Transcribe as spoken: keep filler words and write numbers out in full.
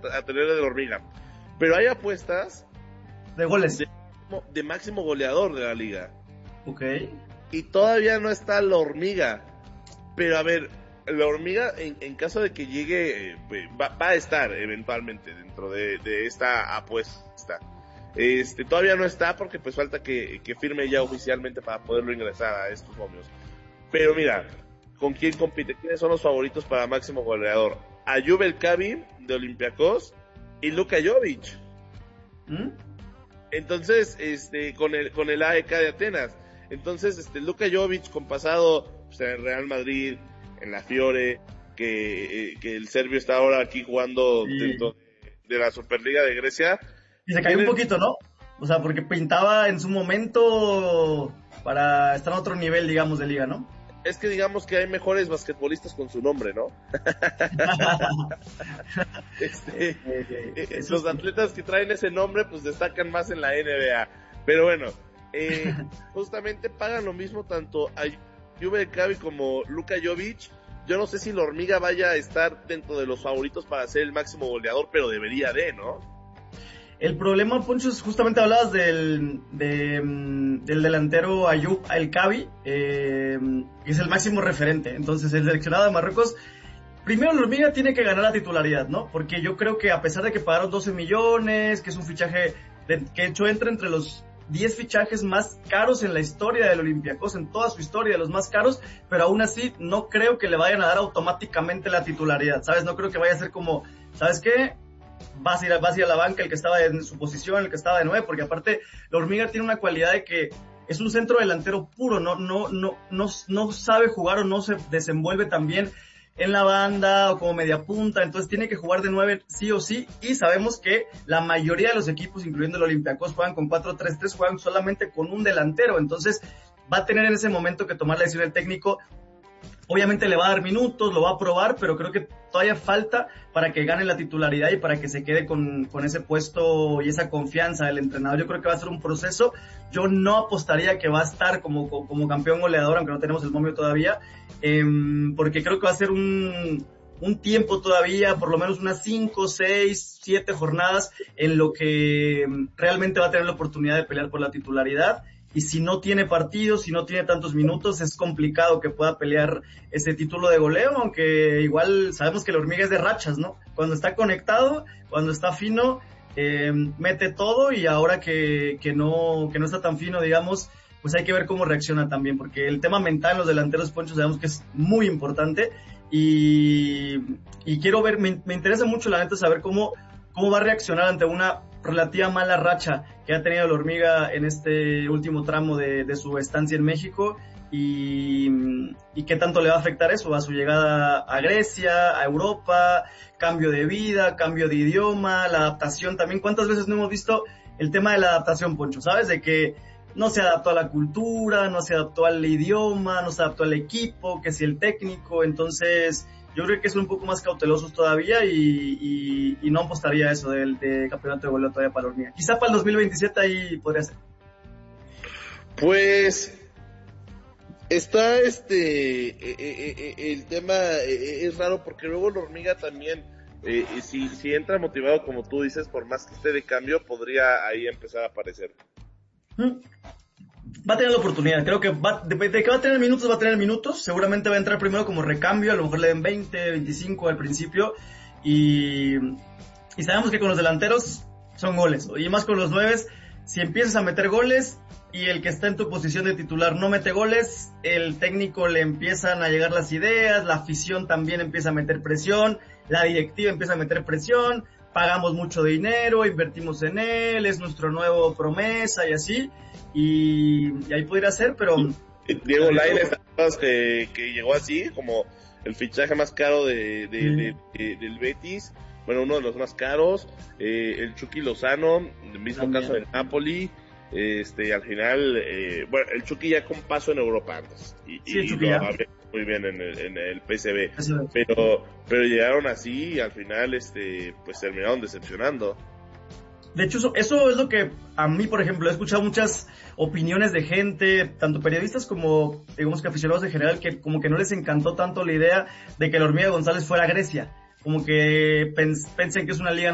a tener de la hormiga. Pero hay apuestas de goles, de, de máximo goleador de la liga. Ok. Y todavía no está la hormiga. Pero a ver, la hormiga, en, en caso de que llegue, eh, va, va a estar eventualmente dentro de, de esta apuesta. Este, todavía no está porque pues falta que, que firme ya oficialmente para poderlo ingresar a estos momios. Pero mira, ¿con quién compite? ¿Quiénes son los favoritos para máximo goleador? Ayub El Kabi de Olympiacos y Luka Jovic. ¿Mm? Entonces, este, con el, con el A E K de Atenas. Entonces, este, Luka Jovic con pasado, pues, en el Real Madrid, en la Fiore, que, eh, que el serbio está ahora aquí jugando sí. dentro de, de la Superliga de Grecia. Y se cayó un poquito, ¿no? O sea, porque pintaba en su momento para estar a otro nivel, digamos, de liga, ¿no? Es que digamos que hay mejores basquetbolistas con su nombre, ¿no? este, eh, eh, los sí. atletas que traen ese nombre, pues destacan más en la N B A. Pero bueno, eh, justamente pagan lo mismo tanto a Ayub El Kabi como Luka Jovic. Yo no sé si la hormiga vaya a estar dentro de los favoritos para ser el máximo goleador, pero debería de, ¿no? El problema, Poncho, es justamente hablabas del, de, del delantero Ayub El Kabi, eh, que es el máximo referente. Entonces, el seleccionado de Marruecos, primero la hormiga tiene que ganar la titularidad, ¿no? Porque yo creo que a pesar de que pagaron doce millones, que es un fichaje de, que de hecho entra entre los diez fichajes más caros en la historia del Olympiacos, en toda su historia, de los más caros, pero aún así no creo que le vayan a dar automáticamente la titularidad, ¿sabes? No creo que vaya a ser como, ¿sabes qué? Vas a ir a, vas a, ir a la banca el que estaba en su posición, el que estaba de nueve, porque aparte la hormiga tiene una cualidad de que es un centro delantero puro, no, no, no, no, no sabe jugar o no se desenvuelve tan bien en la banda o como media punta, entonces tiene que jugar de nueve sí o sí, y sabemos que la mayoría de los equipos, incluyendo el Olympiacos, juegan con cuatro tres tres, juegan solamente con un delantero, entonces va a tener en ese momento que tomar la decisión el técnico. Obviamente le va a dar minutos, lo va a probar, pero creo que todavía falta para que gane la titularidad y para que se quede con, con ese puesto y esa confianza del entrenador. Yo creo que va a ser un proceso. Yo no apostaría que va a estar como, como campeón goleador, aunque no tenemos el momio todavía, eh, porque creo que va a ser un, un tiempo todavía, por lo menos unas cinco, seis, siete jornadas en lo que realmente va a tener la oportunidad de pelear por la titularidad. Y si no tiene partidos, si no tiene tantos minutos, es complicado que pueda pelear ese título de goleo, aunque igual sabemos que la hormiga es de rachas, ¿no? Cuando está conectado, cuando está fino, eh, mete todo, y ahora que, que no, que no está tan fino, digamos, pues hay que ver cómo reacciona también, porque el tema mental en los delanteros, Poncho, sabemos que es muy importante, y, y quiero ver, me, me interesa mucho la neta saber cómo, cómo va a reaccionar ante una relativa mala racha que ha tenido la hormiga en este último tramo de, de su estancia en México, y, y qué tanto le va a afectar eso a su llegada a Grecia, a Europa, cambio de vida, cambio de idioma, la adaptación también. ¿Cuántas veces no hemos visto el tema de la adaptación, Poncho? ¿Sabes? De que no se adaptó a la cultura, no se adaptó al idioma, no se adaptó al equipo, que si el técnico, entonces yo creo que son un poco más cautelosos todavía, y, y, y no apostaría a eso del de campeonato de goleo todavía para la hormiga. Quizá para el dos mil veintisiete ahí podría ser. Pues está este eh, eh, eh, el tema eh, es raro porque luego la hormiga también eh, si, si entra motivado como tú dices, por más que esté de cambio, podría ahí empezar a aparecer. ¿Mm? Va a tener la oportunidad, creo que va, de, de que va a tener minutos, va a tener minutos, seguramente va a entrar primero como recambio, a lo mejor le den veinte, veinticinco al principio, y, y sabemos que con los delanteros son goles, y más con los nueves, si empiezas a meter goles, y el que está en tu posición de titular no mete goles, el técnico le empiezan a llegar las ideas, la afición también empieza a meter presión, la directiva empieza a meter presión, pagamos mucho dinero, invertimos en él, es nuestro nuevo promesa y así, y, y ahí pudiera ser, pero... Diego Lainez, que, que llegó así, como el fichaje más caro de, de, mm. de, de, del Betis, bueno, uno de los más caros, eh, el Chucky Lozano, el mismo También. caso del Napoli, este, al final, eh, bueno, el Chucky ya con paso en Europa antes, y, sí, y lo va muy bien en el, en el P S V, pero, pero llegaron así y al final, este, pues terminaron decepcionando. De hecho, eso, eso es lo que a mí, por ejemplo, he escuchado muchas opiniones de gente, tanto periodistas como, digamos que aficionados en general, que como que no les encantó tanto la idea de que la Hormiga González fuera a Grecia, como que pens- pensen que es una liga